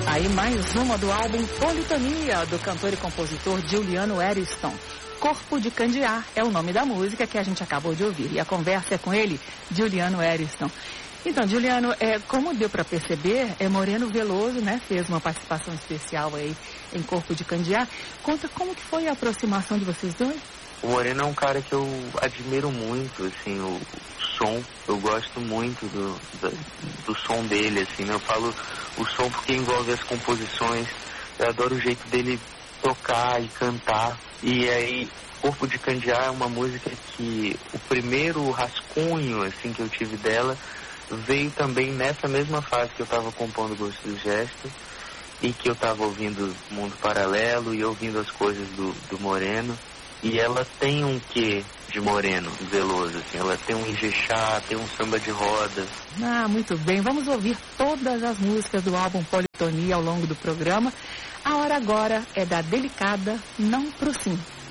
Aí mais uma do álbum Politonia, do cantor e compositor Juliano Eriston. Corpo de Candear é o nome da música que a gente acabou de ouvir. E a conversa é com ele, Juliano Eriston. Então, Juliano, como deu para perceber, Moreno Veloso, né, fez uma participação especial aí em Corpo de Candear. Conta como que foi a aproximação de vocês dois? O Moreno é um cara que eu admiro muito, assim, o som. Eu gosto muito do som dele, assim, né? Eu falo o som porque envolve as composições. Eu adoro o jeito dele tocar e cantar. E aí, Corpo de Candear é uma música que o primeiro rascunho, assim, que eu tive dela veio também nessa mesma fase que eu estava compondo Gosto do Gesto e que eu estava ouvindo Mundo Paralelo e ouvindo as coisas do Moreno. E ela tem um quê de Moreno Veloso, assim, ela tem um Ijexá, tem um samba de roda. Ah, muito bem. Vamos ouvir todas as músicas do álbum Politonia ao longo do programa. A hora agora é da delicada Não Pro Sim.